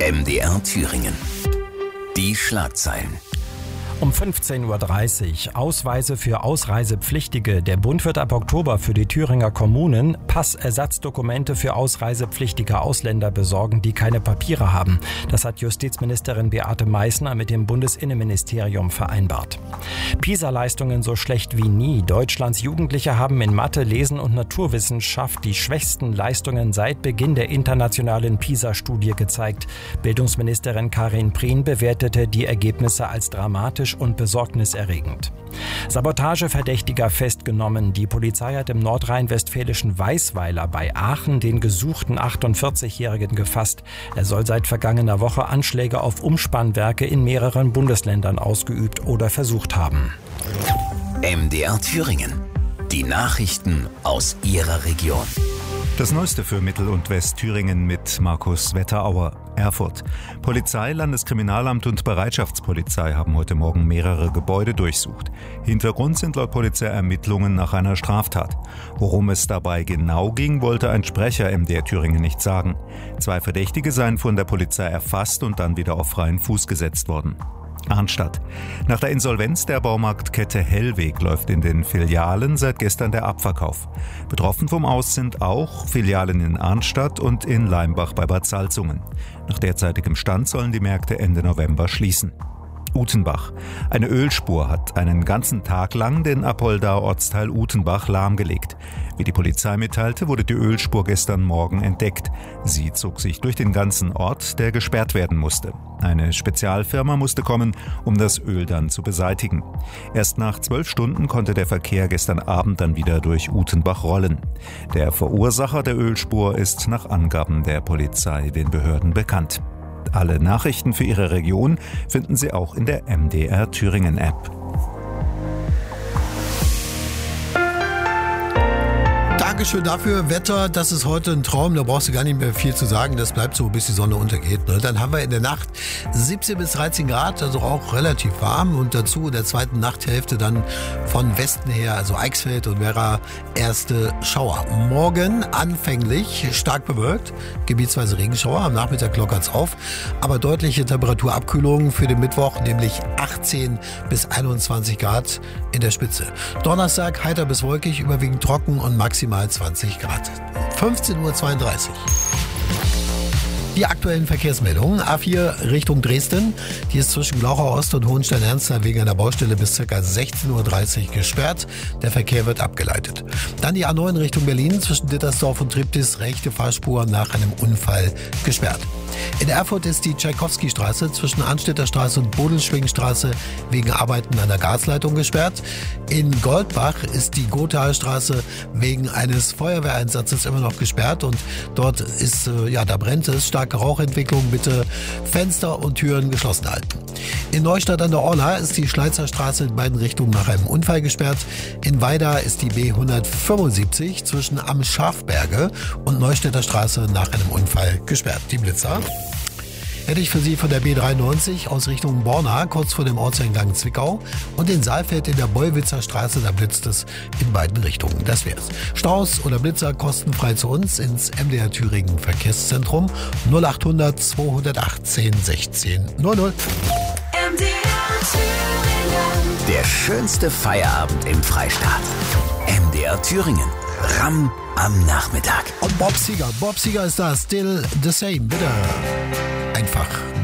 MDR Thüringen. Die Schlagzeilen. Um 15.30 Uhr Ausweise für Ausreisepflichtige. Der Bund wird ab Oktober für die Thüringer Kommunen Passersatzdokumente für ausreisepflichtige Ausländer besorgen, die keine Papiere haben. Das hat Justizministerin Beate Meißner mit dem Bundesinnenministerium vereinbart. PISA-Leistungen so schlecht wie nie. Deutschlands Jugendliche haben in Mathe, Lesen und Naturwissenschaft die schwächsten Leistungen seit Beginn der internationalen PISA-Studie gezeigt. Bildungsministerin Karin Prien bewertete die Ergebnisse als dramatisch und besorgniserregend. Sabotageverdächtiger festgenommen. Die Polizei hat im nordrhein-westfälischen Weißweiler bei Aachen den gesuchten 48-Jährigen gefasst. Er soll seit vergangener Woche Anschläge auf Umspannwerke in mehreren Bundesländern ausgeübt oder versucht haben. MDR Thüringen. Die Nachrichten aus Ihrer Region. Das Neueste für Mittel- und Westthüringen mit Markus Wetterauer. Erfurt. Polizei, Landeskriminalamt und Bereitschaftspolizei haben heute Morgen mehrere Gebäude durchsucht. Hintergrund sind laut Polizei Ermittlungen nach einer Straftat. Worum es dabei genau ging, wollte ein Sprecher MDR Thüringen nicht sagen. 2 Verdächtige seien von der Polizei erfasst und dann wieder auf freien Fuß gesetzt worden. Arnstadt. Nach der Insolvenz der Baumarktkette Hellweg läuft in den Filialen seit gestern der Abverkauf. Betroffen vom Aus sind auch Filialen in Arnstadt und in Leimbach bei Bad Salzungen. Nach derzeitigem Stand sollen die Märkte Ende November schließen. Utenbach. Eine Ölspur hat einen ganzen Tag lang den Apoldaer Ortsteil Utenbach lahmgelegt. Wie die Polizei mitteilte, wurde die Ölspur gestern Morgen entdeckt. Sie zog sich durch den ganzen Ort, der gesperrt werden musste. Eine Spezialfirma musste kommen, um das Öl dann zu beseitigen. Erst nach 12 Stunden konnte der Verkehr gestern Abend dann wieder durch Utenbach rollen. Der Verursacher der Ölspur ist nach Angaben der Polizei den Behörden bekannt. Alle Nachrichten für Ihre Region finden Sie auch in der MDR Thüringen App. Dankeschön dafür. Wetter, das ist heute ein Traum, da brauchst du gar nicht mehr viel zu sagen, das bleibt so, bis die Sonne untergeht. Ne? Dann haben wir in der Nacht 17 bis 13 Grad, also auch relativ warm, und dazu in der zweiten Nachthälfte dann von Westen her, also Eichsfeld und Werra, erste Schauer. Morgen anfänglich stark bewölkt, gebietsweise Regenschauer, am Nachmittag lockert's auf, aber deutliche Temperaturabkühlungen für den Mittwoch, nämlich 18 bis 21 Grad in der Spitze. Donnerstag heiter bis wolkig, überwiegend trocken und maximal 20 Grad. 15.32 Uhr. Die aktuellen Verkehrsmeldungen. A4 Richtung Dresden. Die ist zwischen Glauchau Ost und Hohenstein-Ernstthal wegen einer Baustelle bis ca. 16.30 Uhr gesperrt. Der Verkehr wird abgeleitet. Dann die A9 Richtung Berlin zwischen Dittersdorf und Triptis, rechte Fahrspur nach einem Unfall gesperrt. In Erfurt ist die Tschaikowski-Straße zwischen Anstädter Straße und Bodelschwingstraße wegen Arbeiten an der Gasleitung gesperrt. In Goldbach ist die Gothaer wegen eines Feuerwehreinsatzes immer noch gesperrt und dort ist, da brennt es, starke Rauchentwicklung, bitte Fenster und Türen geschlossen halten. In Neustadt an der Orla ist die Schleizer Straße in beiden Richtungen nach einem Unfall gesperrt. In Weida ist die B175 zwischen Am Schafberge und Neustädter Straße nach einem Unfall gesperrt. Die Blitzer hätte ich für Sie von der B93 aus Richtung Borna, kurz vor dem Ortseingang Zwickau, und in Saalfeld in der Bollwitzer Straße, da blitzt es in beiden Richtungen. Das wär's. Staus oder Blitzer kostenfrei zu uns ins MDR Thüringen Verkehrszentrum 0800 218 16 00. MDR Thüringen. Der schönste Feierabend im Freistaat. MDR Thüringen. Ram am Nachmittag. Und Bob Seger ist da. Still the same. Bitte. Einfach